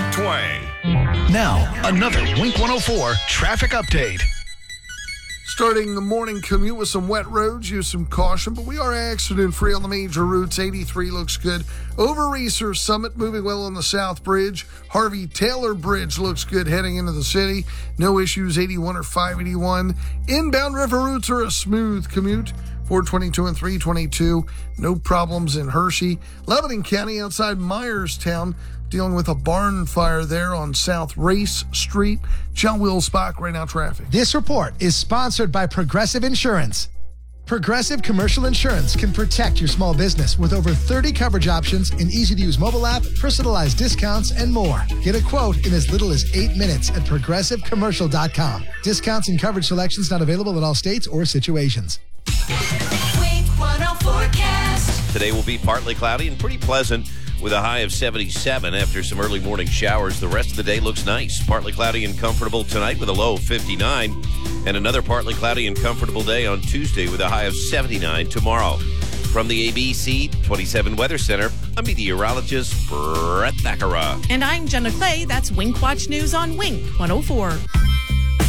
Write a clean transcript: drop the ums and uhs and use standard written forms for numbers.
twang. Now, another Wink 104 traffic update. Starting the morning commute with some wet roads, use some caution, but we are accident-free on the major routes. 83 looks good. Over Research Summit, moving well on the South Bridge. Harvey Taylor Bridge looks good heading into the city. No issues, 81 or 581. Inbound river routes are a smooth commute. 422 and 322, no problems in Hershey. Lebanon County outside Myerstown, dealing with a barn fire there on South Race Street. John Wilsbach, right now traffic. This report is sponsored by Progressive Insurance. Progressive Commercial Insurance can protect your small business with over 30 coverage options, an easy-to-use mobile app, personalized discounts, and more. Get a quote in as little as 8 minutes at progressivecommercial.com. Discounts and coverage selections not available in all states or situations. Wink 104 forecast. Today will be partly cloudy and pretty pleasant with a high of 77 after some early morning showers. The rest of the day looks nice. Partly cloudy and comfortable tonight with a low of 59. And another partly cloudy and comfortable day on Tuesday with a high of 79 tomorrow. From the ABC 27 Weather Center, I'm meteorologist Brett Thakara. And I'm Jenna Clay. That's Wink Watch News on Wink 104.